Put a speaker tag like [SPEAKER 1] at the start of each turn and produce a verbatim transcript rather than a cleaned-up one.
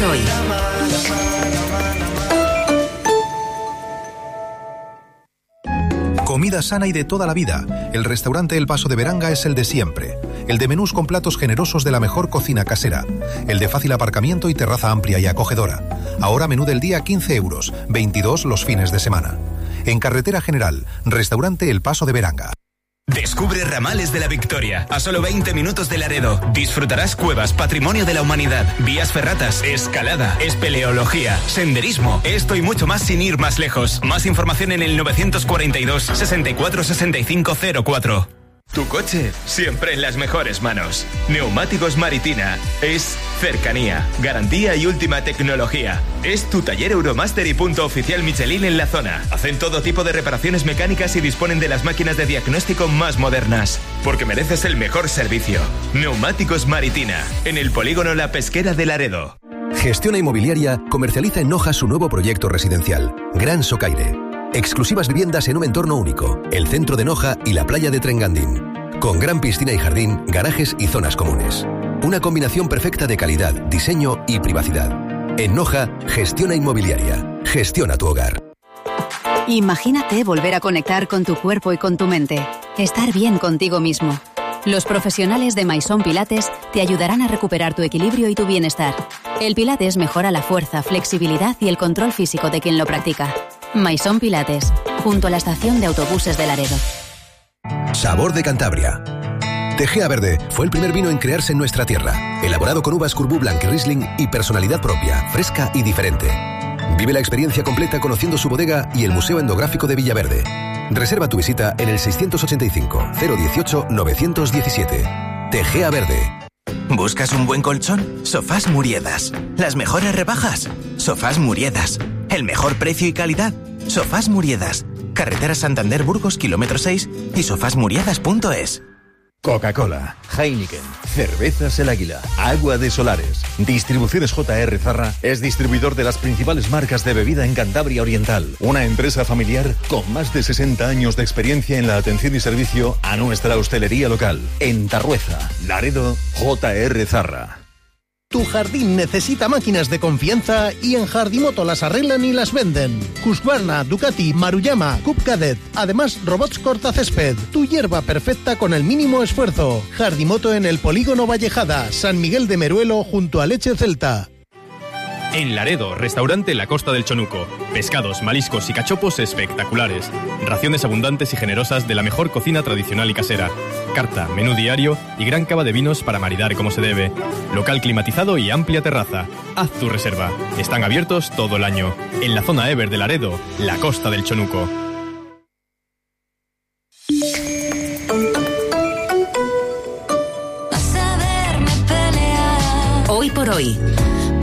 [SPEAKER 1] hoy.
[SPEAKER 2] Comida sana y de toda la vida. El restaurante El Paso de Beranga es el de siempre. El de menús con platos generosos de la mejor cocina casera. El de fácil aparcamiento y terraza amplia y acogedora. Ahora menú del día quince euros, veintidós los fines de semana. En Carretera General, restaurante El Paso de Beranga.
[SPEAKER 3] Descubre Ramales de la Victoria, a solo veinte minutos de Laredo. Disfrutarás cuevas, patrimonio de la humanidad, vías ferratas, escalada, espeleología, senderismo. Esto y mucho más sin ir más lejos. Más información en el novecientos cuarenta y dos, sesenta y cuatro, sesenta y cinco cero cuatro. Tu coche siempre en las mejores manos. Neumáticos Maritina es cercanía, garantía y última tecnología. Es tu taller Euromaster y punto oficial Michelin en la zona. Hacen todo tipo de reparaciones mecánicas y disponen de las máquinas de diagnóstico más modernas. Porque mereces el mejor servicio. Neumáticos Maritina, en el polígono La Pesquera de Laredo.
[SPEAKER 4] Gestiona Inmobiliaria comercializa en Noja su nuevo proyecto residencial, Gran Socaire. Exclusivas viviendas en un entorno único, el centro de Noja y la playa de Trengandín. Con gran piscina y jardín, garajes y zonas comunes. Una combinación perfecta de calidad, diseño y privacidad. En Noja, Gestiona Inmobiliaria. Gestiona tu hogar.
[SPEAKER 1] Imagínate volver a conectar con tu cuerpo y con tu mente. Estar bien contigo mismo. Los profesionales de Maison Pilates te ayudarán a recuperar tu equilibrio y tu bienestar. El Pilates mejora la fuerza, flexibilidad y el control físico de quien lo practica. Maison Pilates, junto a la estación de autobuses de Laredo.
[SPEAKER 4] Sabor de Cantabria. Tegea Verde fue el primer vino en crearse en nuestra tierra, elaborado con uvas Corbu Blanc y Riesling y personalidad propia, fresca y diferente. Vive la experiencia completa conociendo su bodega y el Museo Etnográfico de Villaverde. Reserva tu visita en el seiscientos ochenta y cinco, cero dieciocho, novecientos diecisiete. Tegea Verde.
[SPEAKER 5] ¿Buscas un buen colchón? Sofás Muriedas. Las mejores rebajas. Sofás Muriedas. El mejor precio y calidad. Sofás Muriedas. Carretera Santander Burgos, kilómetro seis y sofás muriedas punto es.
[SPEAKER 6] Coca-Cola, Heineken, Cervezas El Águila, Agua de Solares. Distribuciones J R Zarra es distribuidor de las principales marcas de bebida en Cantabria Oriental. Una empresa familiar con más de sesenta años de experiencia en la atención y servicio a nuestra hostelería local. En Tarrueza, Laredo, J R Zarra.
[SPEAKER 7] Tu jardín necesita máquinas de confianza y en Jardimoto las arreglan y las venden. Husqvarna, Ducati, Maruyama, Cub Cadet. Además, robots cortacésped. Tu hierba perfecta con el mínimo esfuerzo. Jardimoto en el Polígono Vallejada, San Miguel de Meruelo, junto a Leche Celta.
[SPEAKER 8] En Laredo, restaurante La Costa del Chonuco. Pescados, mariscos y cachopos espectaculares. Raciones abundantes y generosas de la mejor cocina tradicional y casera. Carta, menú diario y gran cava de vinos para maridar como se debe. Local climatizado y amplia terraza. Haz tu reserva. Están abiertos todo el año. En la zona Ever de Laredo, La Costa del Chonuco.
[SPEAKER 1] Hoy por hoy.